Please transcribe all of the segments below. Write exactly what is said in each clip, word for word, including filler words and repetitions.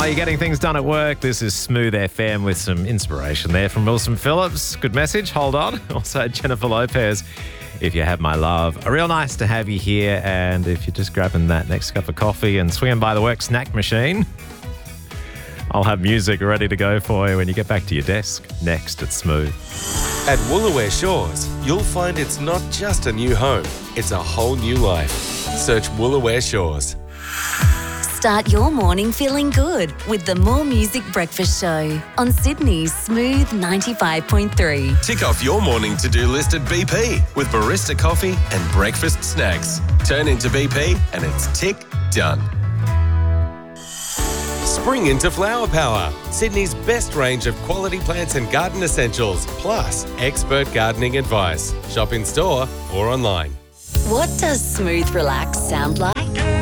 Are you getting things done at work? This is Smooth F M with some inspiration there from Wilson Phillips. Good message. Hold on. Also, Jennifer Lopez, If You Have My Love. Real nice to have you here. And if you're just grabbing that next cup of coffee and swinging by the work snack machine, I'll have music ready to go for you when you get back to your desk. Next at Smooth. At Woolaware Shores, you'll find it's not just a new home, it's a whole new life. Search Woolaware Shores. Start your morning feeling good with the More Music Breakfast Show on Sydney's Smooth ninety-five point three. Tick off your morning to-do list at B P with barista coffee and breakfast snacks. Turn into B P and it's tick done. Spring into Flower Power, Sydney's best range of quality plants and garden essentials, plus expert gardening advice. Shop in store or online. What does Smooth Relax sound like?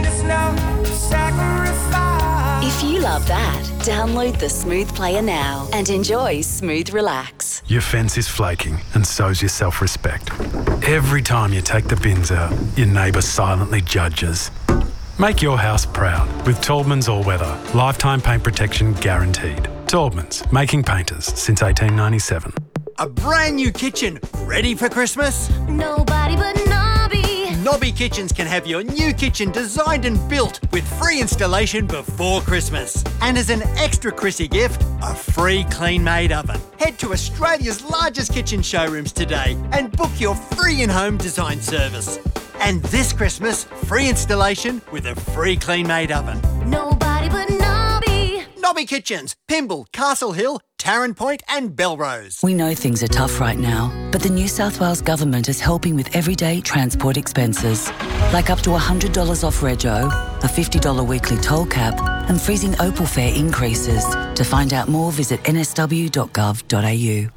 If you love that, download the Smooth Player now and enjoy Smooth Relax. Your fence is flaking and so's your self-respect. Every time you take the bins out, your neighbour silently judges. Make your house proud with Taubman's All-Weather. Lifetime paint protection guaranteed. Taubman's, making painters since eighteen ninety-seven. A brand new kitchen, ready for Christmas? Nobody but Nobby. Nobby Kitchens can have your new kitchen designed and built with free installation before Christmas. And as an extra Chrissy gift, a free clean-made oven. Head to Australia's largest kitchen showrooms today and book your free in-home design service. And this Christmas, free installation with a free clean-made oven. Nobody but Nobby. Nobby Kitchens, Pymble, Castle Hill, Tarrant Point and Belrose. We know things are tough right now, but the New South Wales Government is helping with everyday transport expenses, like up to one hundred dollars off rego, a fifty dollars weekly toll cap, and freezing Opal fare increases. To find out more, visit n s w dot gov dot a u.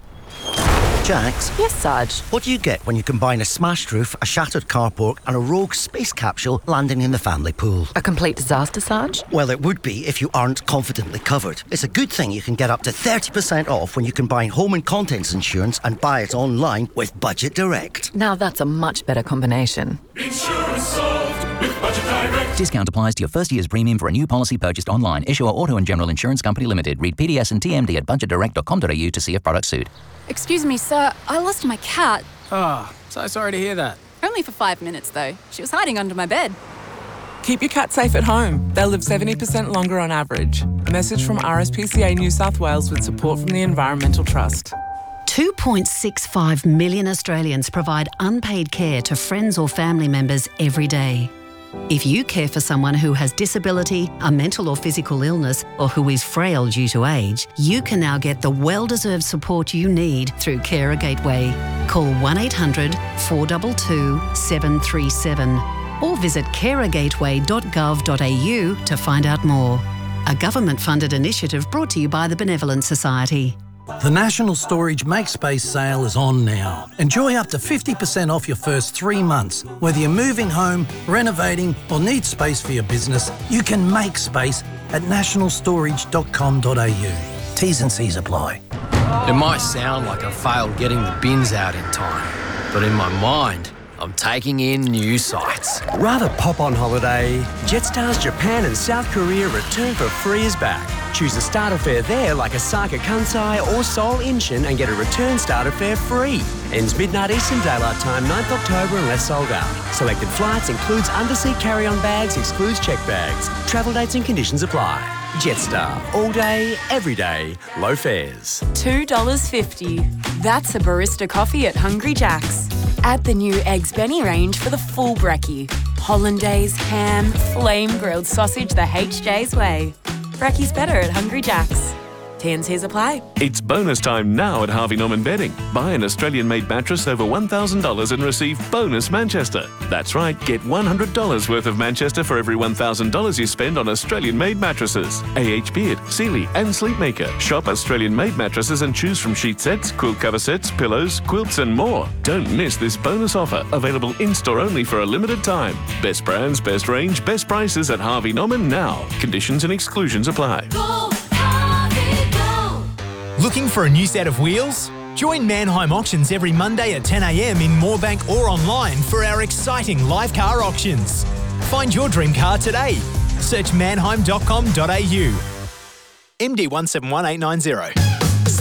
Jax? Yes, Sarge? What do you get when you combine a smashed roof, a shattered carport and a rogue space capsule landing in the family pool? A complete disaster, Sarge? Well, it would be if you aren't confidently covered. It's a good thing you can get up to thirty percent off when you combine home and contents insurance and buy it online with Budget Direct. Now that's a much better combination. Insurance solved with Budget Direct. Discount applies to your first year's premium for a new policy purchased online. Issuer Auto and General Insurance Company Limited. Read P D S and T M D at budget direct dot com dot a u to see if products suit. Excuse me, sir. I lost my cat. Oh, so sorry to hear that. Only for five minutes, though. She was hiding under my bed. Keep your cat safe at home. They'll live seventy percent longer on average. A message from R S P C A New South Wales with support from the Environmental Trust. two point six five million Australians provide unpaid care to friends or family members every day. If you care for someone who has disability, a mental or physical illness, or who is frail due to age, you can now get the well-deserved support you need through Carer Gateway. Call one eight hundred four two two seven three seven or visit carer gateway dot gov dot a u to find out more. A government-funded initiative brought to you by the Benevolent Society. The National Storage Make Space sale is on now. Enjoy up to fifty percent off your first three months. Whether you're moving home, renovating or need space for your business, you can make space at national storage dot com dot a u. T's and C's apply. It might sound like I failed getting the bins out in time, but in my mind, I'm taking in new sights. Rather pop on holiday, Jetstar's Japan and South Korea return for free is back. Choose a starter fare there like Osaka Kansai or Seoul Incheon and get a return starter fare free. Ends midnight Eastern Daylight Time, ninth October unless sold out. Selected flights includes underseat carry-on bags, excludes check bags. Travel dates and conditions apply. Jetstar. All day, every day. Low fares. two dollars fifty. That's a barista coffee at Hungry Jack's. Add the new Eggs Benny range for the full brekkie. Hollandaise, ham, flame grilled sausage the H J's way. Brekkie's better at Hungry Jack's. T and C's apply. It's bonus time now at Harvey Norman Bedding. Buy an Australian-made mattress over one thousand dollars and receive bonus Manchester. That's right, get one hundred dollars worth of Manchester for every one thousand dollars you spend on Australian-made mattresses. A H Beard, Sealy and Sleepmaker. Shop Australian-made mattresses and choose from sheet sets, quilt cover sets, pillows, quilts and more. Don't miss this bonus offer, available in-store only for a limited time. Best brands, best range, best prices at Harvey Norman now. Conditions and exclusions apply. Go, Harvey, go. Looking for a new set of wheels? Join Mannheim Auctions every Monday at ten a m in Moorebank or online for our exciting live car auctions. Find your dream car today. Search mannheim dot com dot a u. M D one seven one eight nine zero.